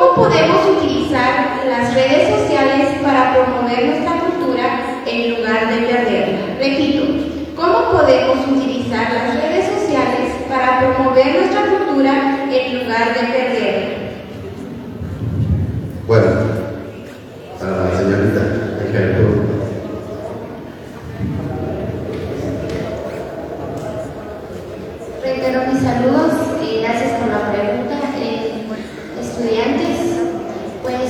¿Cómo podemos utilizar las redes sociales para promover nuestra cultura en lugar de perderla? Repito, ¿cómo podemos utilizar las redes sociales para promover nuestra cultura en lugar de perderla? Bueno, para la señorita, ejemplo. Reitero mis saludos y gracias por la pregunta. Estudiantes, pues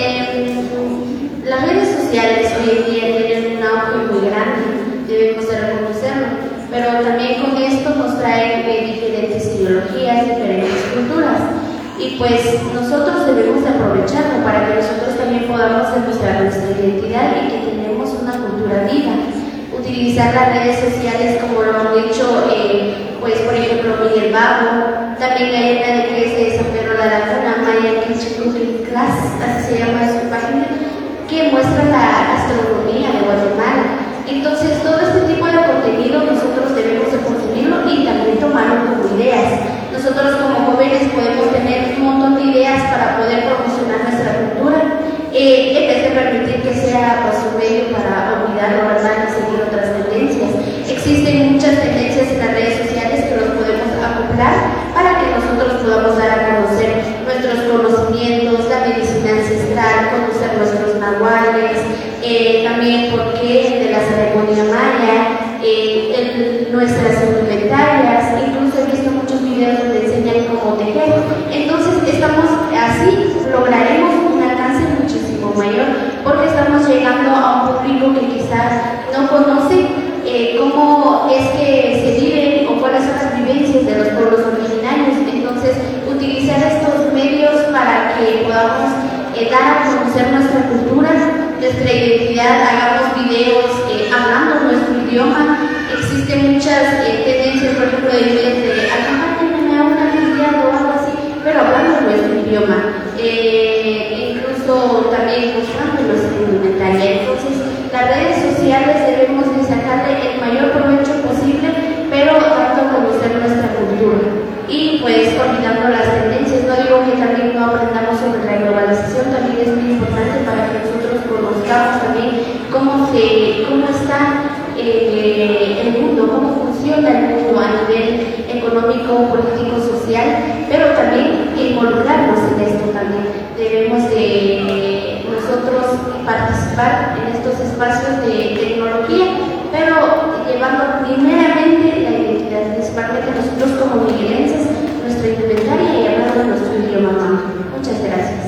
las redes sociales hoy en día tienen un auge muy grande, debemos de reconocerlo, pero también con esto nos traen diferentes ideologías, diferentes culturas, y pues nosotros debemos de aprovecharlo para que nosotros también podamos demostrar nuestra identidad y que tenemos una cultura viva. Utilizar las redes sociales, como lo han dicho, pues por ejemplo Miguel Bajo, también hay una de que es de San Pedro de la Laguna, Maya Cooking Class, así se llama su página, que muestra la gastronomía de Guatemala. Entonces todo este tipo de contenido nosotros debemos de consumirlo y también tomarlo como ideas. Nosotros como jóvenes podemos tener un montón de ideas para poder promocionar nuestra cultura, en vez de permitir que sea pues, un medio para olvidar, ¿verdad?, y seguir otras tendencias. Existen muchas tendencias en las redes sociales que nos podemos acoplar para que nosotros podamos dar a conocer nuestros conocimientos, la medicina ancestral, conocer nuestros nahuales, también por qué de la ceremonia maya, nuestras indumentarias, incluso he visto muchos videos donde enseñan cómo tejer. Entonces estamos así, lograremos un alcance muchísimo mayor porque estamos llegando a un público que quizás no conoce cómo es que se viven o cuáles son las vivencias de los pueblos originarios. Entonces utilizar estos medios para que podamos dar a conocer nuestra cultura, nuestra identidad, hagamos videos hablando nuestro idioma. Existen muchas tendencias, por ejemplo, de inglés de acompáñenme a una actividad o algo así, pero hablando nuestro idioma, incluso también mostrando nuestra indumentaria. Entonces, las redes sociales debemos de sacarle el mayor provecho posible, pero dando a conocer nuestra cultura y pues olvidando las tendencias. No digo que también no aprendamos sobre la globalización, también es muy importante para que nosotros conozcamos también cómo está el mundo, cómo funciona el mundo a nivel económico, político, social, pero también involucrarnos en esto también. Debemos de nosotros participar en estos espacios de tecnología, pero llevando primeramente la identidad, principalmente nosotros como miguelenses, nuestra indumentaria y hablando nuestro idioma mamá. Muchas gracias.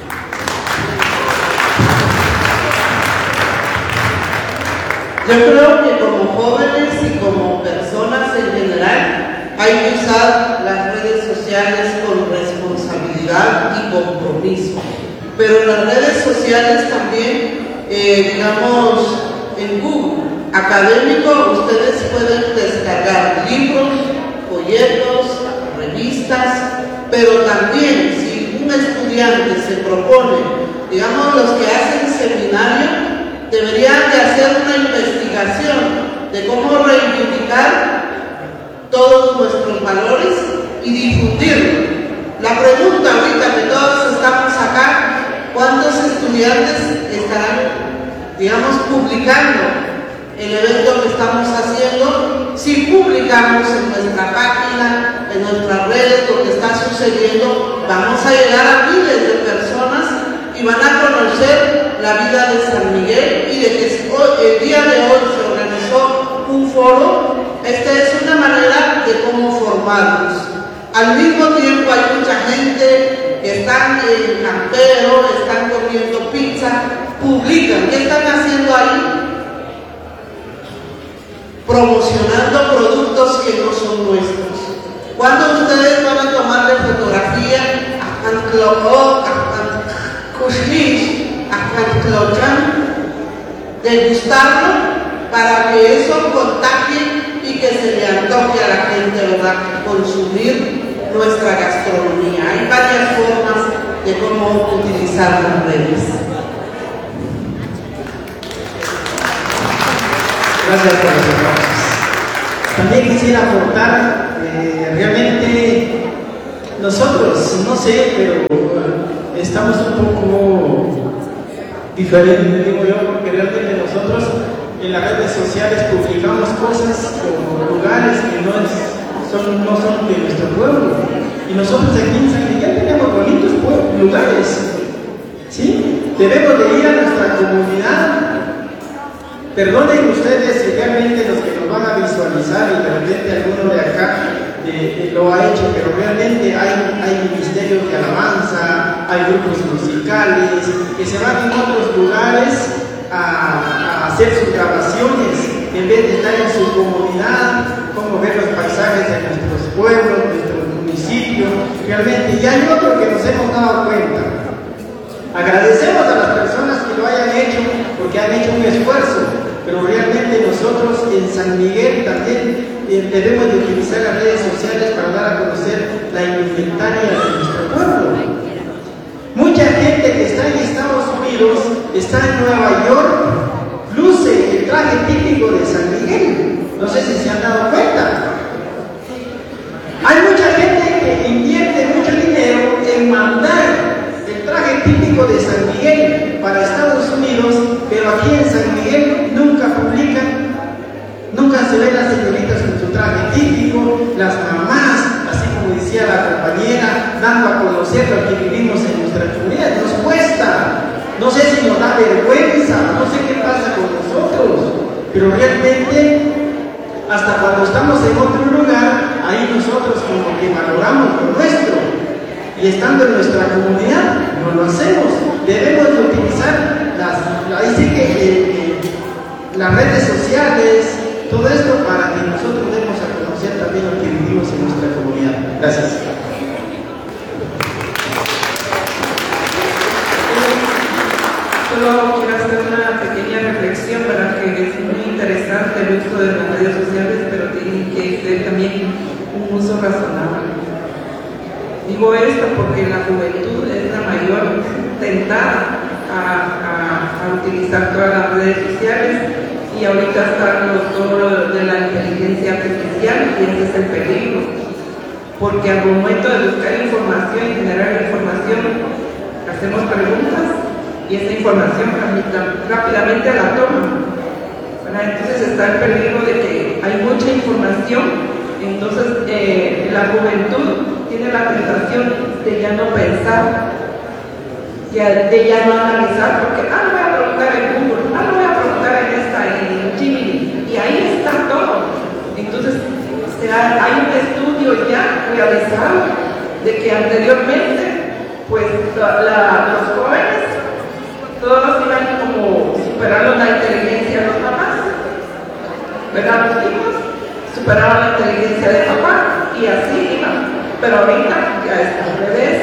Yo creo que como jóvenes y como personas en general hay que usar las redes sociales con responsabilidad y compromiso. Pero las redes sociales también, digamos, en Google académico, ustedes pueden descargar libros, folletos, revistas, pero también si un estudiante se propone, digamos, los que hacen seminario, deberían de hacer una investigación de cómo reivindicar todos nuestros valores y difundirlo. La pregunta ahorita que todos estamos acá, ¿cuántos estudiantes estarán, digamos, publicando el evento que estamos haciendo? Si publicamos en nuestra página, en nuestras redes lo que está sucediendo, vamos a llegar a miles de personas y van a conocer la vida de San Miguel y de que el día de hoy se organizó un foro. Esta es una manera de cómo formarnos. Al mismo tiempo hay mucha gente que están en campero, están comiendo pizza, publican. ¿Qué están haciendo ahí? Promocionando productos que no son nuestros. Cuando ustedes van a tomarle fotografía a Anclocó, a Kushlish, degustarlo para que eso contagie y que se le antoje a la gente, ¿verdad?, consumir nuestra gastronomía. Hay varias formas de cómo utilizar las redes. Gracias por los aplausos. También quisiera aportar, realmente nosotros, no sé, pero estamos un poco diferentes, digo yo, porque realmente nosotros en las redes sociales publicamos cosas o lugares que no son de nuestro pueblo. Y nosotros aquí en San Miguel tenemos bonitos lugares, ¿sí? Debemos de ir a nuestra comunidad. Perdonen ustedes si realmente los que nos van a visualizar y de repente alguno de acá lo ha hecho, pero realmente hay ministerios de alabanza, hay grupos musicales que se van en otros lugares a hacer sus grabaciones en vez de estar en su comunidad, como ver los paisajes de nuestros pueblos, nuestros municipios. Realmente, y hay otro que nos hemos dado cuenta. Agradecemos a las personas que lo hayan hecho porque han hecho un esfuerzo, pero realmente nosotros en San Miguel también debemos de utilizar las redes sociales para dar a conocer la indumentaria de nuestro pueblo. Mucha gente que está en Estados Unidos, está en Nueva York, luce el traje típico de San Miguel. No sé si se han dado cuenta. Hay mucha gente que invierte mucho dinero en mandar el traje típico de San Miguel para Estados Unidos, pero aquí en San Miguel nunca publican, nunca se ven las señoritas con su traje típico, las mamás, así como decía la compañera, dando a conocer lo que vivimos en nuestra comunidad. Nos cuesta, no sé si nos da vergüenza, no sé qué pasa con nosotros, pero realmente hasta cuando estamos en otro lugar, ahí nosotros como que valoramos lo nuestro. Y estando en nuestra comunidad, no lo hacemos. Debemos de utilizar las redes sociales, todo esto para que nosotros demos a conocer también lo que vivimos en nuestra comunidad. Gracias. Solo quiero hacer una pequeña reflexión para que es muy interesante el uso de las redes sociales, pero tiene que ser también un uso razonable. Digo esto porque la juventud es la mayor tentada a utilizar todas las redes sociales y ahorita está todo lo de la inteligencia artificial y ese es el peligro, porque al momento de buscar información y generar información hacemos preguntas y esa información rápidamente la toma. Entonces está el peligro de que hay mucha información. Entonces la juventud tiene la tentación de ya no pensar, de ya no analizar, porque lo voy a preguntar en Google, lo voy a preguntar en Gemini, y ahí está todo. Entonces hay un estudio ya realizado de que anteriormente pues los jóvenes todos iban como superando la inteligencia de los papás, ¿verdad? Los hijos superaban la inteligencia de papá y así iban. Pero ahorita ya está al revés.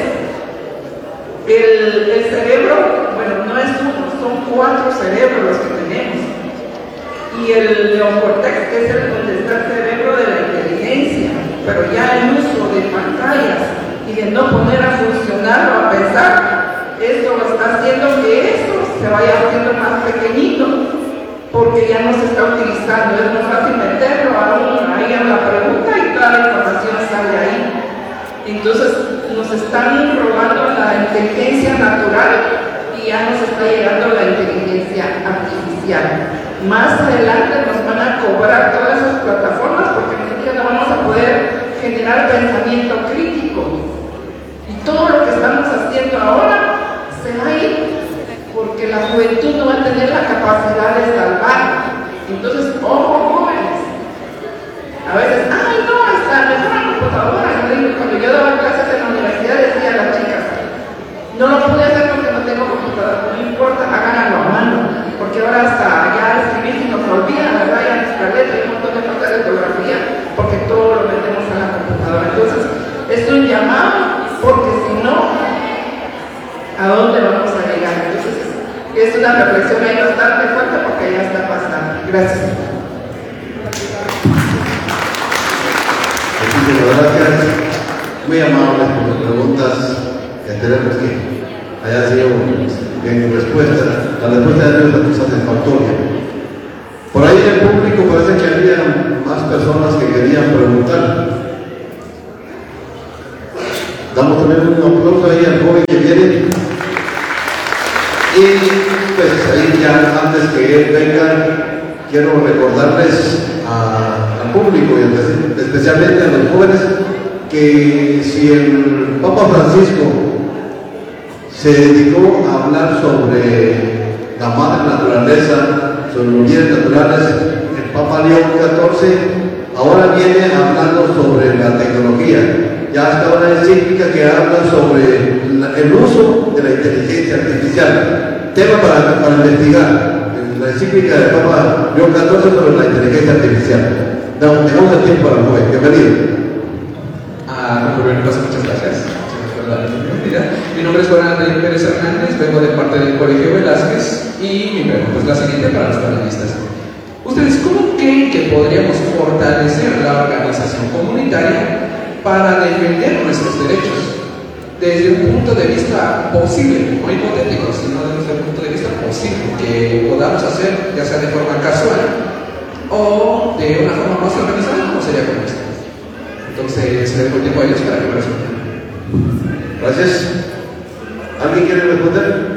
El cerebro, bueno, no es uno, son 4 cerebros los que tenemos. Y el neocortex, que es donde está el cerebro de la inteligencia, pero ya el uso de pantallas y de no poner a funcionar o a pensar, esto lo está haciendo que esto se vaya haciendo más pequeñito, porque ya no se está utilizando. Es muy fácil meterlo ahí en la pregunta y toda la información sale ahí. Entonces nos están robando la inteligencia natural y ya nos está llegando la inteligencia artificial. Más adelante nos van a cobrar todas esas plataformas porque ni siquiera no vamos a poder generar pensamiento crítico. Y todo lo que estamos haciendo ahora se va a ir porque la juventud no va a tener la capacidad de salvar. Entonces, ojo, jóvenes. A veces, no, está mejor la computadora. Cuando yo daba clases en la universidad decía a las chicas, no lo pude hacer porque no tengo computadora, no importa, háganlo a mano, porque ahora hasta ya escribir se nos olvida, ¿verdad? Ya nuestra letra y un montón de falta de ortografía, porque todo lo metemos a la computadora. Entonces, es un llamado, porque si no, ¿a dónde vamos a llegar? Entonces, es una reflexión ahí bastante fuerte porque ya está pasando. Gracias. Muchísimas gracias, muy amables por las preguntas. Esperemos que haya sido bien respuesta. La respuesta de Dios es satisfactoria. Por ahí en el público parece que había más personas que querían preguntar. Damos también un aplauso ahí al joven que viene. Y pues ahí ya antes que él venga, quiero recordarles al público y especialmente a los jóvenes que si el Papa Francisco se dedicó a hablar sobre la madre naturaleza, sobre los bienes naturales, el Papa León XIV ahora viene hablando sobre la tecnología. Ya está una encíclica que habla sobre el uso de la inteligencia artificial, tema para investigar. La encíclica del Papa León XIV sobre la inteligencia artificial. Dejamos el tiempo para el joven. Bienvenido. Muchas gracias. Mi nombre es Juan Andrés Pérez Hernández, vengo de parte del Colegio Velázquez y mi pregunta es la siguiente para los panelistas. ¿Ustedes cómo creen que podríamos fortalecer la organización comunitaria para defender nuestros derechos? Desde un punto de vista posible, no hipotético, sino desde un punto de vista posible, que podamos hacer ya sea de forma casual o de una forma más organizada, como sería con esto. Entonces, les dejo el tiempo a ellos para que me respondan. Gracias. ¿Alguien quiere responder?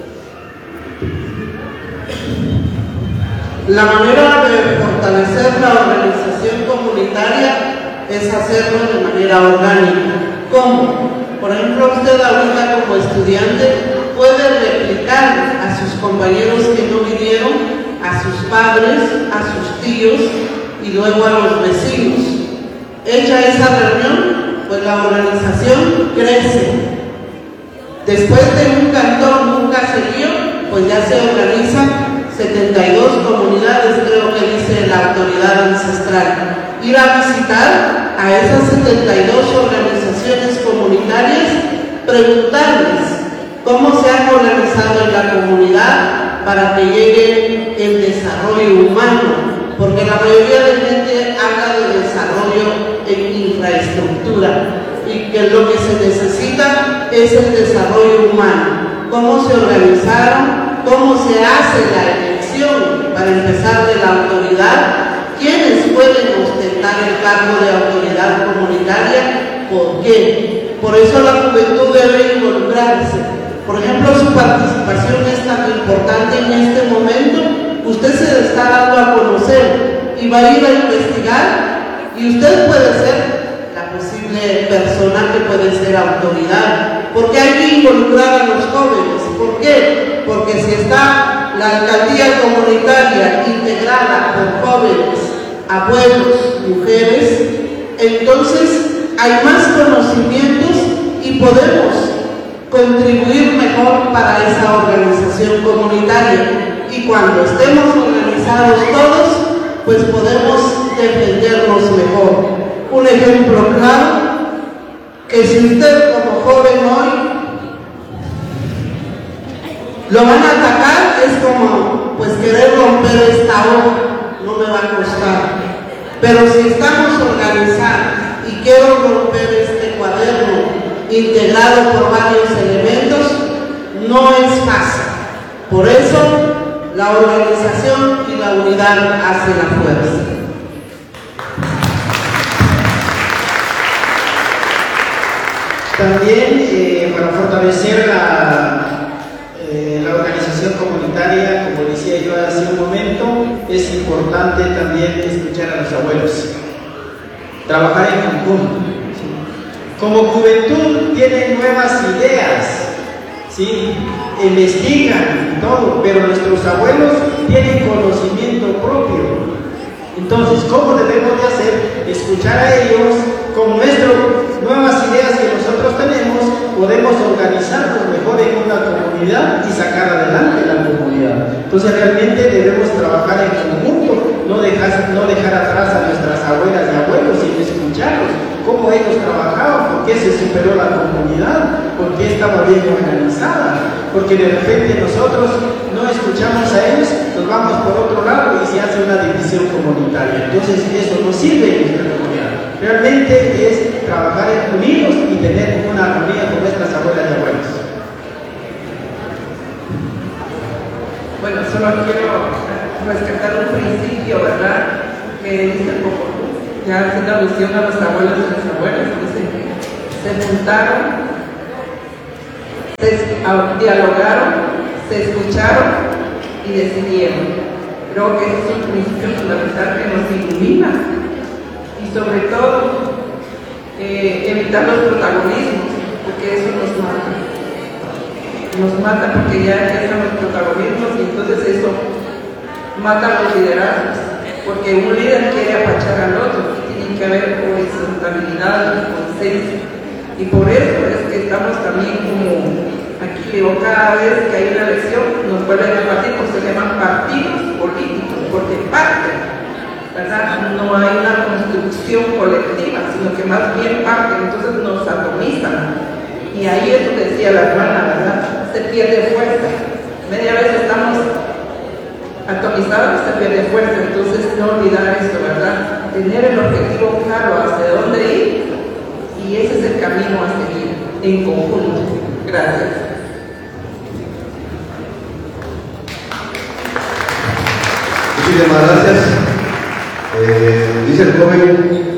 La manera de fortalecer la organización comunitaria es hacerlo de manera orgánica. ¿Cómo? Por ejemplo, usted ahorita como estudiante puede replicar a sus compañeros que no vinieron, a sus padres, a sus tíos y luego a los vecinos. Hecha esa reunión, pues la organización crece. Después de un cantón, un caserío, pues ya se organizan 72 comunidades, creo que dice la autoridad ancestral. Ir a visitar a esas 72 organizaciones comunitarias, preguntarles cómo se han organizado en la comunidad para que llegue el desarrollo humano, porque la mayoría de gente habla de desarrollo en infraestructura y que lo que se necesita es el desarrollo humano. ¿Cómo se organizaron? ¿Cómo se hace la elección para empezar de la autoridad? ¿Quiénes pueden ostentar el cargo de autoridad comunitaria? ¿Por qué? Por eso la juventud debe involucrarse. Por ejemplo, su participación es tan importante en este momento. Usted se está dando a conocer y va a ir a investigar y usted puede ser la posible persona que puede ser autoridad, porque hay que involucrar a los jóvenes. ¿Por qué? Porque si está la alcaldía comunitaria integrada por jóvenes, abuelos, mujeres, entonces hay más conocimientos y podemos contribuir mejor para esa organización comunitaria. Y cuando estemos organizados todos, pues podemos defendernos mejor. Un ejemplo claro, que si usted como joven hoy lo van a atacar, es como pues querer romper esta hoja, no me va a costar. Pero si estamos organizados y quiero romper este cuaderno integrado por varios elementos, no es fácil. Por eso la organización y la unidad hacen la fuerza. También para fortalecer la organización comunitaria, como decía yo hace un momento, es importante también escuchar a los abuelos, trabajar en conjunto. Como juventud tienen nuevas ideas, ¿sí? Investigan todo, pero nuestros abuelos tienen conocimiento propio. Entonces, ¿cómo debemos de hacer? Escuchar a ellos, con nuestras nuevas ideas que nosotros tenemos, podemos organizarnos mejor en una comunidad y sacar adelante la comunidad. Entonces, realmente debemos trabajar en conjunto, no dejar atrás a nuestras abuelas y abuelos, sino escucharlos, cómo ellos trabajaban, por qué se superó la comunidad, por qué estaba bien organizada, porque de repente nosotros no escuchamos a ellos, nos vamos por otro lado y se hace una división comunitaria. Entonces eso no sirve en nuestra comunidad. Realmente es trabajar unidos y tener una armonía con nuestras abuelas y abuelos. Bueno, solo quiero rescatar un principio, ¿verdad? Que dice poco, ya haciendo alusión a los abuelos y las abuelas, dice que se juntaron, dialogaron, se escucharon y decidieron. Creo que ese es un principio fundamental que nos ilumina y sobre todo evitar los protagonismos, porque eso nos mata porque ya empiezan los protagonismos y entonces eso mata los liderazgos, porque un líder quiere apachar al otro, tiene que haber horizontalidad y consenso, y por eso es que estamos también como aquí, o cada vez que hay una elección nos vuelven a partir, pues se llaman partidos políticos, porque parten, ¿verdad? No hay una construcción colectiva, sino que más bien parten, entonces nos atomizan. Y ahí es lo que decía la hermana, ¿verdad? Se pierde fuerza. Media vez estamos atomizados, se pierde fuerza. Entonces no olvidar esto, ¿verdad? Tener el objetivo claro hacia dónde ir y ese es el camino a seguir en conjunto. Gracias. Muchísimas gracias. Dice el joven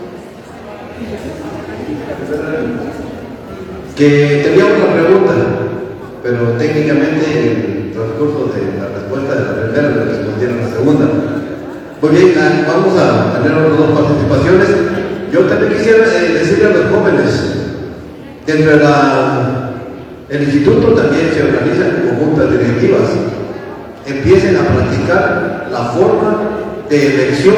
que tenía otra pregunta, pero técnicamente en el transcurso de la respuesta de la primera le respondieron la segunda. Muy bien, vamos a tener otras dos participaciones. Yo también quisiera decirle a los jóvenes, dentro del instituto también se organizan juntas directivas, empiecen a practicar la forma de elección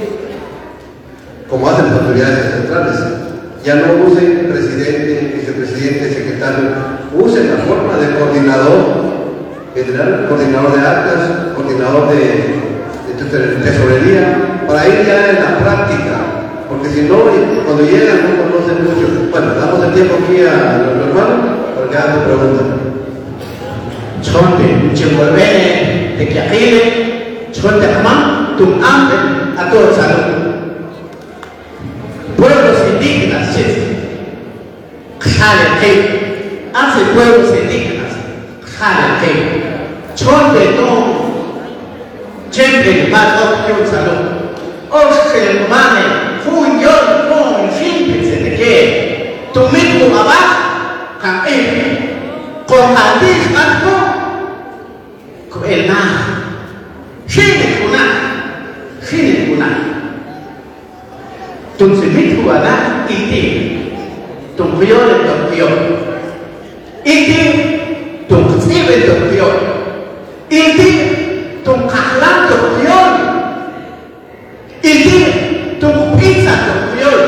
como hacen las autoridades centrales. Ya no usen presidente, vicepresidente, secretario, usen la forma de coordinador general, coordinador de actas, coordinador de tesorería, para ir ya en la práctica, porque si no, cuando llegan no conocen mucho. Bueno, damos el tiempo aquí a nuestro hermano para que haga tu pregunta. Chonte, Chivolvene, de Kiajile, Chonte Jamán, Tum Ambe, a todos salud. Pueblos indígenas, Jale, hace pueblos indígenas, Jale, Chonte, no, Chempe, más opción salud. Oxe, mane, fun yo, no, siempre se te quede. Tu mismo abajo, Jamé, con Jaldís, con el nada. Sin el cuna. Tum se mitru ada iti, tum priore tum priore, iti tum sive tum priore, iti tum kahlan tum priore, iti tum pizza tum priore,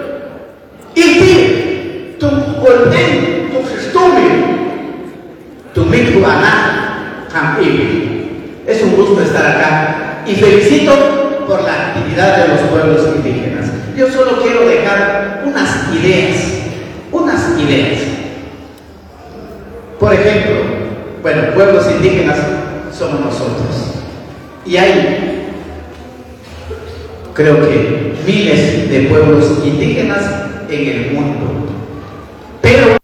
iti tum olden tum sistumi, tum mitru ada kam ibi. Es un gusto estar acá y felicito por la actividad de los pueblos indígenas. Yo solo quiero dejar unas ideas. Por ejemplo, bueno, pueblos indígenas somos nosotros. Y hay, creo que, miles de pueblos indígenas en el mundo. Pero